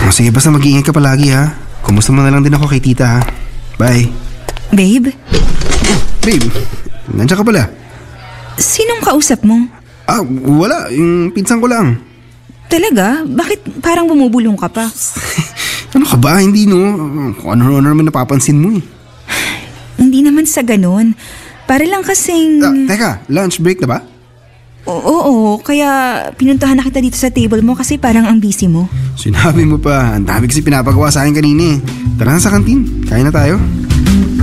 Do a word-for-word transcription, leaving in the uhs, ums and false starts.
Sige, basta mag-iingat ka palagi ha. Kumusta mo na lang din ako kay tita ha. Bye. Babe? Babe, nandiyan ka pala. Sinong kausap mo? Ah, wala. Yung pinsan ko lang. Talaga? Bakit parang bumubulong ka pa? Ano ka ba? Hindi no. Kung ano-ano naman napapansin mo eh. Hindi naman sa ganun. Para lang kasing... Ah, teka, lunch break na ba? Oo, oo, kaya pinuntahan na kita dito sa table mo kasi parang ang busy mo. Sinabi mo pa. Ang dami kasi pinapagawa sa akin kanina eh. Tara na sa kantin. Kain na tayo.